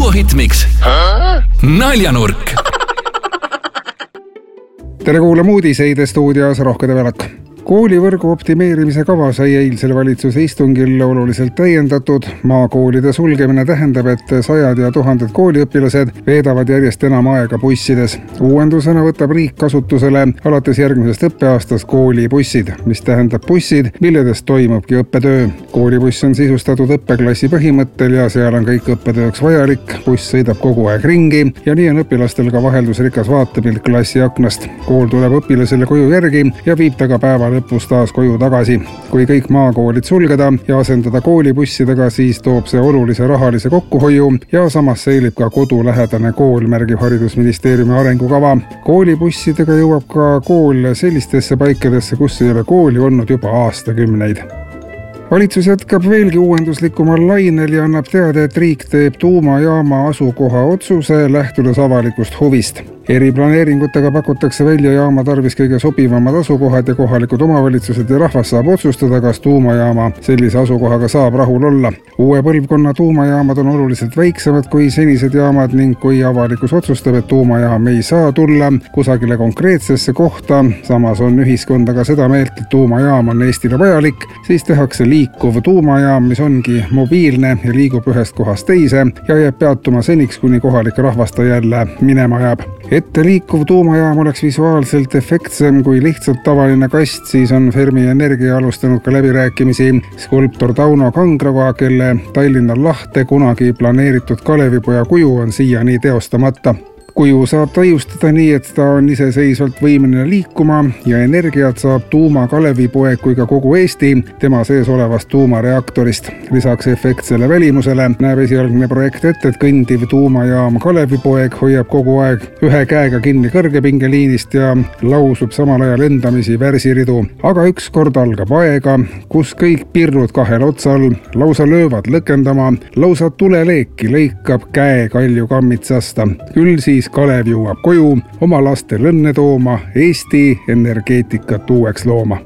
Duo Hitmix naljanurk. Tere kuulama uudiseid stuudios Rohke Develak. Koolivõrgu optimeerimise kava sai eilsel valitsuse istungil oluliselt täiendatud. Maakoolide sulgemine tähendab, et sajad ja tuhanded kooliõpilased veedavad järjest enam aega bussides. Uuendusena võtab riik kasutusele alates järgmisest õppeaastast koolibussid, mis tähendab bussid, milledest toimubki õppetöö. Koolibuss on sisustatud õppeklassi põhimõttel ja seal on kõik õppetööks vajalik. Buss sõidab kogu aeg ringi ja nii on õpilastel ka vaheldusrikas vaatepilt klassi aknast. Kool tuleb õpilasele koju järgi ja viib ta ka päeva lõpus taas koju tagasi. Kui kõik maakoolid sulgeda ja asendada koolibussidega, siis toob see olulise rahalise kokkuhoiu ja samas säilib ka kodulähedane kool, märgib haridusministeeriumi arengukava. Koolibussidega jõuab ka kool sellistesse paikadesse, kus ei ole kooli olnud juba aastakümneid. Valitsus jätkab veelgi uuenduslikumal lainel ja annab teada, et riik teeb tuumajaama asukoha otsuse lähtudes avalikust huvist. Eriplaneeringutega pakutakse välja jaama tarvis kõige sobivamad asukohad ja kohalikud omavalitsused ja rahvas saab otsustada, kas tuumajaama sellise asukohaga saab rahul olla. Uue põlvkonna tuumajaamad on oluliselt väiksemad kui senised jaamad ning kui avalikkus otsustab, et tuumajaam ei saa tulla kusagile konkreetsesse kohta, samas on ühiskond aga seda meelt, et tuumajaam on Eestile vajalik, siis tehakse liikuv tuumajaam, mis ongi mobiilne ja liigub ühest kohast teise ja jääb peatuma seniks, kuni kohalik rahvas ta jälle minema jääb. Ette liikuv tuumajaam oleks visuaalselt efektsem kui lihtsalt tavaline kast, siis on Fermi Energia alustanud ka läbirääkimisi skulptor Tauno Kangroga, kelle Tallinna lahte kunagi planeeritud Kalevipoja kuju on siiani teostamata. Kuju saab täiustada nii, et ta on iseseisvalt võimeline liikuma ja energiat saab tuuma Kalevipoeg kui ka kogu Eesti tema sees olevast tuumareaktorist. Lisaks efektsele välimusele näeb esialgne projekt ette, et kõndiv tuumajaam Kalevipoeg hoiab kogu aeg ühe käega kinni kõrgepingeliinist ja lausub samal ajal endamisi värsiridu. Aga ükskord algab aega, kus kõik pirrud kahel otsal lausa löövad lõkendama, lausa tuleleeki lõikab käe kalju kammitsasta. Küll siis Kalev jõuab koju oma lastel õnne tooma, Eesti energeetikat uueks looma.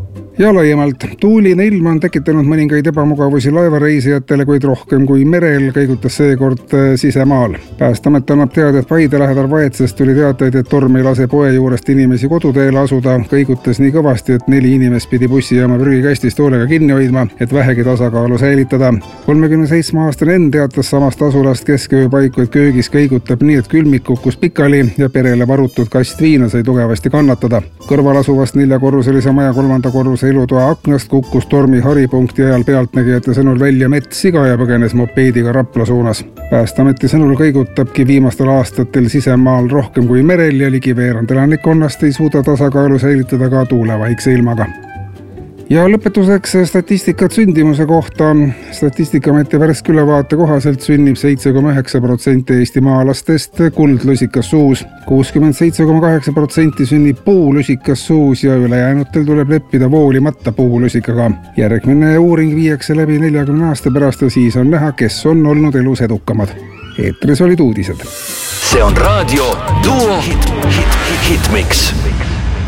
Ja laiemalt, tuuline ilm on tekitanud mõningaid ebamugavusi laevareisijatele, kuid rohkem kui merel kõigutas seekord sisemaal. Päästeamet annab teada, et Paide lähedal Vaetsest tuli teateid, et torm ei lase poe juurest inimesi koduteele asuda, kõigutas nii kõvasti, et 4 inimest pidi bussijaama prügikastist hoolega kinni hoidma, et vähegi tasakaalu säilitada. 37-aastane N teatas samast asulast keskööö paiku, et köögis kõigutab nii, et külmik kukkus pikali ja perele varutud kast viina sai tugevasti kannatada. Kõrval asuvast 4-korruselise maja 3. korruse elutoa aknast kukkus tormi haripunkti ajal pealtnägijate sõnul välja metssiga ja põgenes mopeediga Rapla suunas. Päästeameti sõnul kõigutabki viimastel aastatel sisemaal rohkem kui merel ja ligi veerand elanikkonnast ei suuda tasakaalu säilitada ka tuulevaikse ilmaga. Ja lõpetuseks statistikat sündimuse kohta. Statistikaameti värske ülevaate kohaselt sünnib 7,9% eestimaalastest kuldlusikas suus, 67,8% sünnib puulusikas suus ja ülejäänutel tuleb leppida voolimata puulusikaga. Järgmine uuring viiakse läbi 40 aasta pärast ja siis on näha, kes on olnud elus edukamad. Eetris olid uudised. See on raadio Duo Hitmix.